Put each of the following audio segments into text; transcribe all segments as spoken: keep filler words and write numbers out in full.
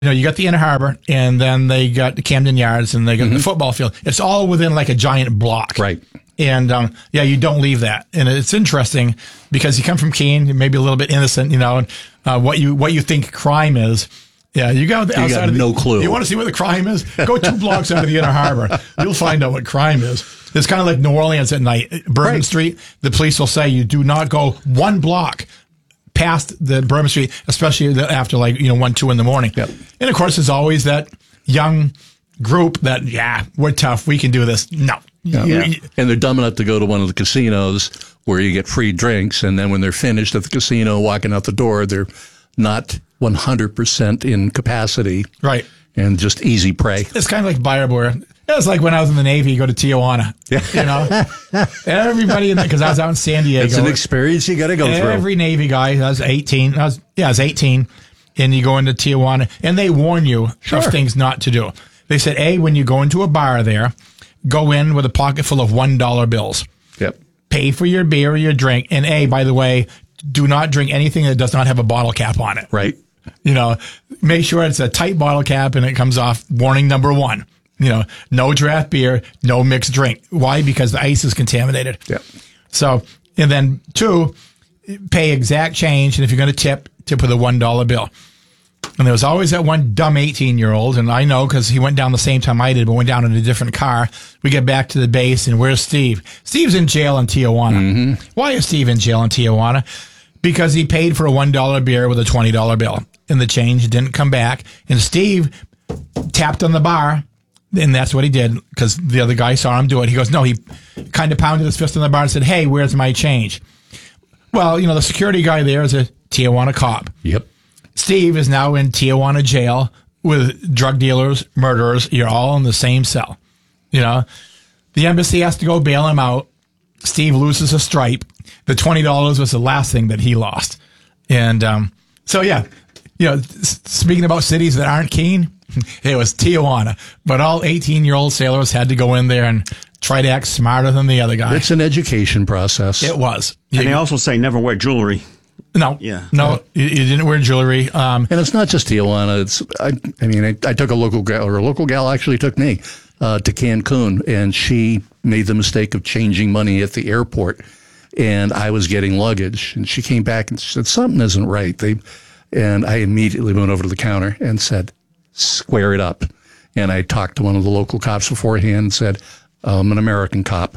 You know, you got the Inner Harbor, and then they got the Camden Yards, and they got mm-hmm. the football field. It's all within like a giant block. Right. And, um, yeah, you don't leave that. And it's interesting because you come from Keene, maybe a little bit innocent, you know, and, uh, what you, what you think crime is. Yeah, you go outside you got of the, no clue. You want to see what the crime is? Go two blocks out of the Inner Harbor. You'll find out what crime is. It's kind of like New Orleans at night. Bourbon right. Street, the police will say you do not go one block past the Bourbon Street, especially after like, you know, one, two in the morning. Yep. And of course, there's always that young group that, yeah, we're tough. We can do this. No. Yeah. Yeah. And they're dumb enough to go to one of the casinos where you get free drinks. And then when they're finished at the casino, walking out the door, they're not one hundred percent in capacity. Right. And just easy prey. It's kind of like buyer beware. It's like when I was in the Navy, you go to Tijuana. Yeah. You know, everybody in that, because I was out in San Diego. It's an experience you got to go every through. Every Navy guy, I was eighteen. I was, yeah, I was eighteen. And you go into Tijuana, and they warn you sure. of things not to do. They said, A, when you go into a bar there, go in with a pocket full of one dollar bills. Yep. Pay for your beer or your drink. And A, by the way, do not drink anything that does not have a bottle cap on it. Right. You know, make sure it's a tight bottle cap and it comes off warning number one. You know, no draft beer, no mixed drink. Why? Because the ice is contaminated. Yep. So, and then two, pay exact change. And if you're going to tip, tip with a one dollar bill. And there was always that one dumb eighteen-year-old, and I know because he went down the same time I did, but went down in a different car. We get back to the base, and where's Steve? Steve's in jail in Tijuana. Mm-hmm. Why is Steve in jail in Tijuana? Because he paid for a one dollar beer with a twenty dollar bill, and the change didn't come back. And Steve tapped on the bar, and that's what he did, because the other guy saw him do it. He goes, no, he kind of pounded his fist on the bar and said, hey, where's my change? Well, you know, the security guy there is a Tijuana cop. Yep. Steve is now in Tijuana jail with drug dealers, murderers. You're all in the same cell. You know, the embassy has to go bail him out. Steve loses a stripe. The twenty dollars was the last thing that he lost. And um, so, yeah, you know, s- speaking about cities that aren't Keene, it was Tijuana. But all eighteen-year-old sailors had to go in there and try to act smarter than the other guy. It's an education process. It was. And you, they also say never wear jewelry. No, yeah, no, you, you didn't wear jewelry. Um, and it's not just Tijuana. It's, I, I mean, I, I took a local gal, or a local gal actually took me uh, to Cancun, and she made the mistake of changing money at the airport, and I was getting luggage, and she came back and said, something isn't right. They, and I immediately went over to the counter and said, square it up. And I talked to one of the local cops beforehand and said, I'm an American cop.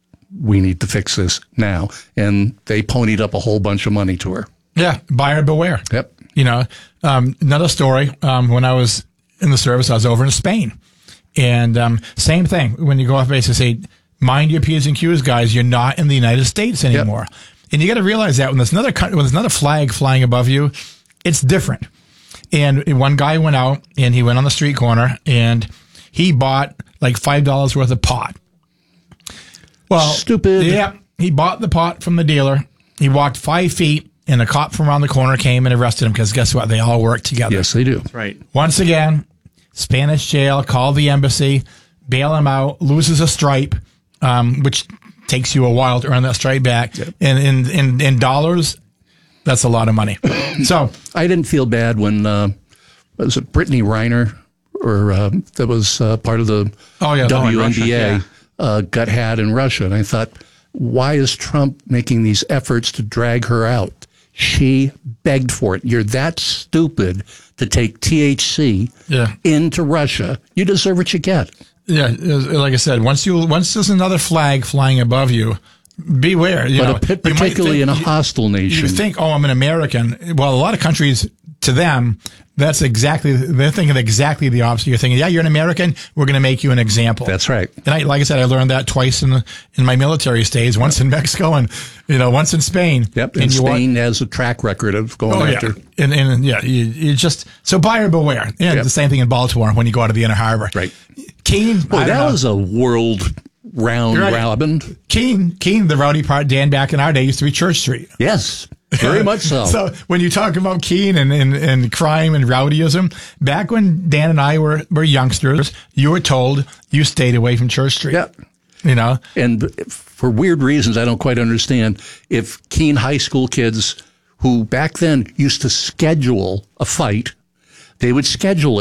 We need to fix this now. And they ponied up a whole bunch of money to her. Yeah, buyer beware. Yep. You know, um, another story, um, when I was in the service, I was over in Spain. And um, same thing. When you go off base, they say, mind your P's and Q's, guys. You're not in the United States anymore. Yep. And you got to realize that when there's another country, when there's another flag flying above you, it's different. And one guy went out, and he went on the street corner, and he bought like five dollars worth of pot. Well, stupid. Yeah, he bought the pot from the dealer. He walked five feet, and a cop from around the corner came and arrested him because guess what? They all work together. Yes, they do. Right. Once again, Spanish jail, call the embassy, bail him out, loses a stripe, um, which takes you a while to earn that stripe back. Yep. And in, in, in dollars, that's a lot of money. So I didn't feel bad when, uh, was it Brittany Reiner, or uh, that was uh, part of the oh, yeah, W N B A. Oh, Uh, got had in Russia. And I thought, why is Trump making these efforts to drag her out? She begged for it. You're that stupid to take T H C yeah. into Russia. You deserve what you get. Yeah, like I said, once you once there's another flag flying above you, beware. You but know, a, particularly think, in a hostile nation. You think, oh, I'm an American. Well, a lot of countries, to them, that's exactly, they're thinking exactly the opposite. You're thinking, yeah, you're an American, we're going to make you an example. That's right. And I, like I said, I learned that twice in the, in my military stays, once in Mexico and, you know, once in Spain. Yep. And, and Spain has a track record of going oh, after. Yeah. And, and yeah, you, you just, so buyer beware. And yep. the same thing in Baltimore when you go out of the Inner Harbor. Right. Keene. Boy, that know. was a world round right. robin. Keene, Keene, the rowdy part, Dan, back in our day used to be Church Street. Yes. Very much so. So when you talk about Keene and, and, and crime and rowdyism, back when Dan and I were, were youngsters, you were told you stayed away from Church Street. Yeah. You know? And for weird reasons I don't quite understand, if Keene high school kids who back then used to schedule a fight, they would schedule it.